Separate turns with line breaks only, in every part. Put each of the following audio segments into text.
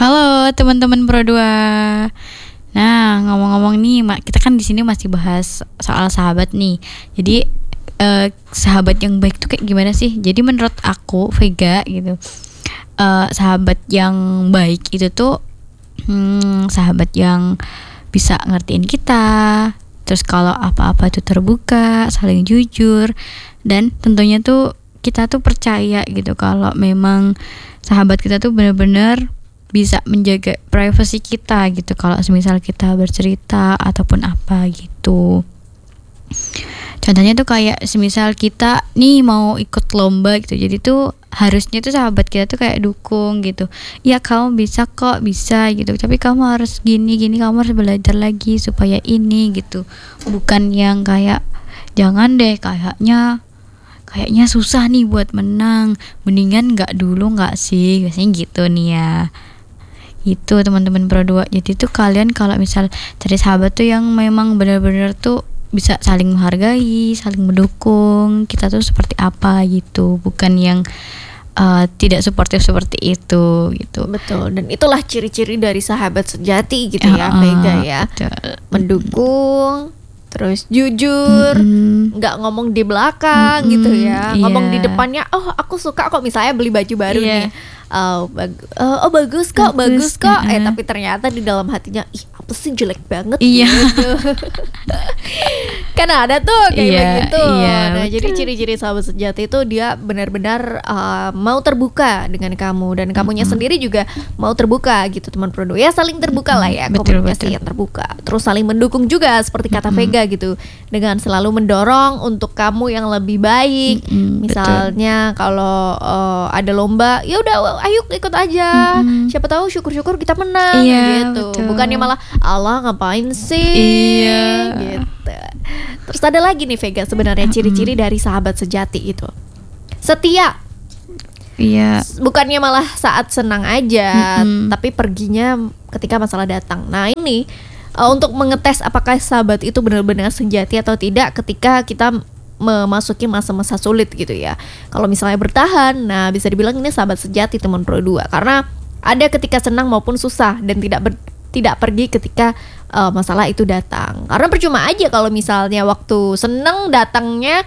Halo teman-teman Pro 2. Nah, ngomong-ngomong nih, kita kan di sini masih bahas soal sahabat nih. Jadi sahabat yang baik tuh kayak gimana sih? Jadi menurut aku, Vega gitu, sahabat yang baik itu tuh sahabat yang bisa ngertiin kita. Terus kalau apa-apa tuh terbuka, saling jujur, dan tentunya tuh kita tuh percaya gitu kalau memang sahabat kita tuh benar-benar bisa menjaga privasi kita gitu kalau semisal kita bercerita ataupun apa gitu. Contohnya tuh kayak semisal kita nih mau ikut lomba gitu, jadi tuh harusnya tuh sahabat kita tuh kayak dukung gitu. Ya kamu bisa kok, bisa gitu, tapi kamu harus gini, kamu harus belajar lagi supaya ini gitu. Bukan yang kayak jangan deh, kayaknya susah nih buat menang, mendingan nggak dulu nggak sih, biasanya gitu nih ya. Itu teman-teman Pro 2. Jadi tuh kalian kalau misal cari sahabat tuh yang memang benar-benar tuh bisa saling menghargai, saling mendukung kita tuh seperti apa gitu, bukan yang tidak suportif seperti itu gitu.
Betul, dan itulah ciri-ciri dari sahabat sejati gitu ya, Vega ya.
Betul.
Mendukung, terus jujur, nggak ngomong di belakang gitu ya, ngomong di depannya. Oh, aku suka kok, misalnya beli baju baru nih. Bagus kok. Tapi ternyata di dalam hatinya, ih apa sih, jelek banget gitu. Kan ada tuh kayak begitu. Nah,
betul.
jadi ciri-ciri sahabat sejati itu dia benar-benar mau terbuka dengan kamu, dan kamunya sendiri juga mau terbuka gitu, teman Pro 2. Ya saling terbuka lah ya, komunikasi yang terbuka. Terus saling mendukung juga seperti kata Vega gitu, dengan selalu mendorong untuk kamu yang lebih baik. Misalnya kalau ada lomba, ya udah ayo ikut aja. Siapa tahu syukur-syukur kita menang gitu.
Betul.
Bukannya malah Allah ngapain sih gitu. Terus ada lagi nih Vega, sebenarnya ciri-ciri dari sahabat sejati itu setia. Bukannya malah saat senang aja, tapi perginya ketika masalah datang. Nah ini untuk mengetes apakah sahabat itu benar-benar sejati atau tidak ketika kita memasuki masa-masa sulit gitu ya. Kalau misalnya bertahan, nah bisa dibilang ini sahabat sejati teman Pro 2, karena ada ketika senang maupun susah, dan tidak pergi ketika masalah itu datang. Karena percuma aja kalau misalnya waktu senang datangnya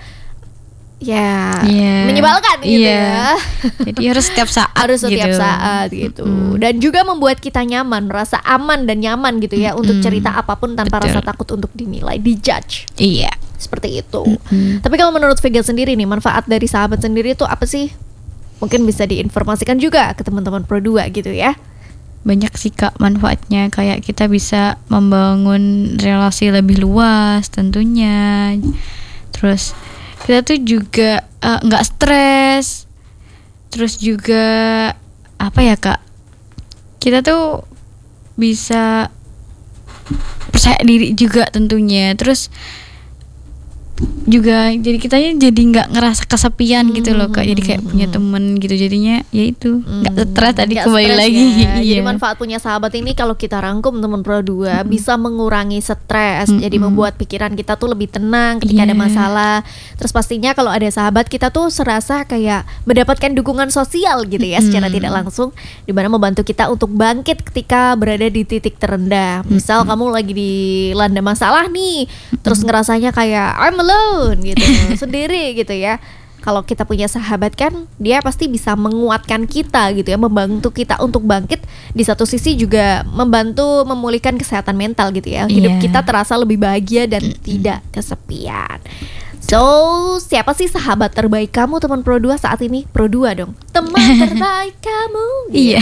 menyebalkan gitu ya.
Jadi harus setiap saat
gitu. Dan juga membuat kita nyaman, merasa aman dan nyaman gitu ya, untuk cerita apapun tanpa rasa takut untuk dinilai, dijudge. Seperti itu. Tapi kalau menurut Vega sendiri nih, manfaat dari sahabat sendiri itu apa sih? Mungkin bisa diinformasikan juga ke teman-teman Pro 2 gitu ya.
Banyak sih Kak manfaatnya, kayak kita bisa membangun relasi lebih luas tentunya. Terus kita tuh juga nggak stres. Terus juga apa ya Kak, kita tuh bisa percaya diri juga tentunya. Terus juga jadi kitanya jadi nggak ngerasa kesepian gitu loh Kak. Jadi kayak punya temen gitu, jadinya ya itu nggak stres tadi, kembali lagi
ya. Jadi manfaat punya sahabat ini kalau kita rangkum teman Pro 2 bisa mengurangi stres. Jadi membuat pikiran kita tuh lebih tenang ketika ada masalah. Terus pastinya kalau ada sahabat, kita tuh serasa kayak mendapatkan dukungan sosial gitu ya, secara tidak langsung, dimana membantu kita untuk bangkit ketika berada di titik terendah. Misal kamu lagi dilanda masalah nih, terus ngerasanya kayak I'm alone gitu, sendiri gitu ya. Kalau kita punya sahabat kan, dia pasti bisa menguatkan kita gitu ya, membantu kita untuk bangkit. Di satu sisi juga membantu memulihkan kesehatan mental gitu ya. Hidup kita terasa lebih bahagia dan tidak kesepian. So, siapa sih sahabat terbaik kamu teman Pro 2 saat ini? Pro 2 dong, teman terbaik kamu gitu.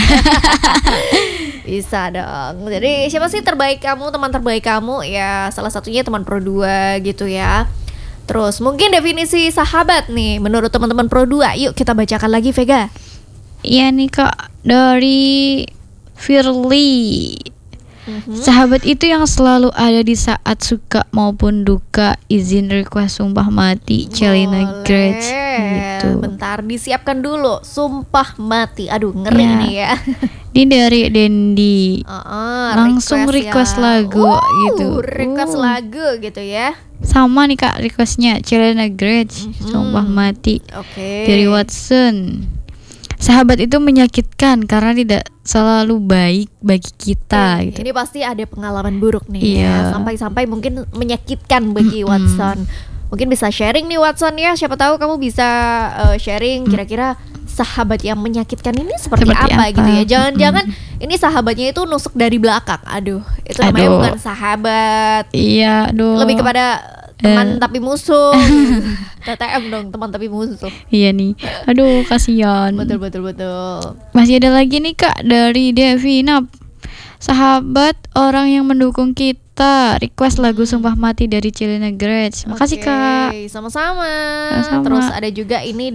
Bisa dong. Jadi siapa sih terbaik kamu, teman terbaik kamu? Ya salah satunya teman Pro 2 gitu ya. Terus mungkin definisi sahabat nih menurut teman-teman Pro 2. Yuk kita bacakan lagi Vega.
Iya nih Kak, dari Firly. Sahabat itu yang selalu ada di saat suka maupun duka, izin request sumpah mati, Celina Grace gitu.
Bentar, disiapkan dulu sumpah mati. Aduh ngeri nih ya.
Ini dari Dendi. Langsung request lagu gitu.
Request lagu gitu ya.
Sama nih Kak requestnya, Celina Grace, sumpah mati.
Oke.
Dari Watson. sahabat itu menyakitkan karena tidak selalu baik bagi kita gitu.
Ini pasti ada pengalaman buruk nih
Iya.
ya. Sampai-sampai mungkin menyakitkan bagi Watson. Mungkin bisa sharing nih Watson ya. Siapa tahu kamu bisa sharing kira-kira sahabat yang menyakitkan ini seperti
Seperti
apa gitu ya.
apa?
Jangan-jangan ini sahabatnya itu nusuk dari belakang. Aduh, itu namanya
Aduh.
bukan sahabat.
Iya, aduh.
Lebih kepada teman tapi musuh. TTM dong, teman tapi musuh.
Iya nih. Aduh, kasihan.
Betul betul betul.
Masih ada lagi nih Kak dari Devina. Sahabat orang yang mendukung kita, request lagu Sumpah Mati dari Cilina Grech. Makasih
Oke,
Kak.
sama-sama.
Sama-sama.
Terus ada juga ini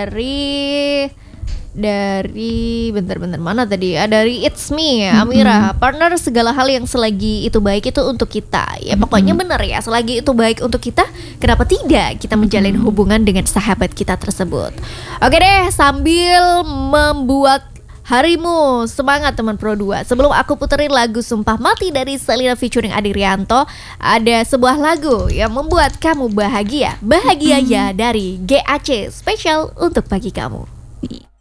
dari bentar-bentar mana tadi ya, dari It's Me Amira, partner segala hal yang selagi itu baik itu untuk kita ya, pokoknya bener ya, selagi itu baik untuk kita, kenapa tidak kita menjalin hubungan dengan sahabat kita tersebut. Oke deh, sambil membuat harimu semangat teman Pro 2, sebelum aku puterin lagu Sumpah Mati dari Selina featuring Adi Rianto, ada sebuah lagu yang membuat kamu bahagia ya dari GAC, spesial untuk pagi kamu.